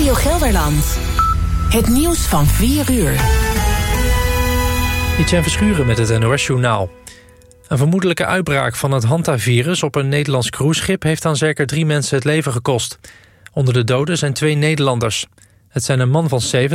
Radio Gelderland. Het nieuws van 4 uur. Etienne Verschuren met het NOS-journaal. Een vermoedelijke uitbraak van het Hanta-virus op een Nederlands cruiseschip heeft aan zeker 3 mensen het leven gekost. Onder de doden zijn 2 Nederlanders. Het zijn een man van 70